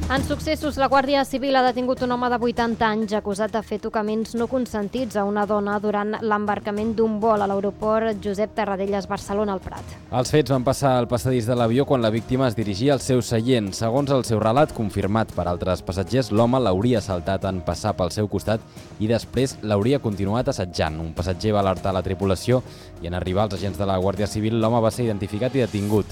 En successos, la Guàrdia Civil ha detingut un home de 80 anys acusat de fer tocaments no consentits a una dona durant l'embarcament d'un vol a l'aeroport Josep Tarradellas Barcelona al Prat. Els fets van passar al passadís de l'avió quan la víctima es dirigia al seu seient. Segons el seu relat, confirmat per altres passatgers, l'home l'hauria assaltat en passar pel seu costat i després l'hauria continuat assetjant. Un passatger va alertar la tripulació i en arribar els agents de la Guàrdia Civil l'home va ser identificat i detingut.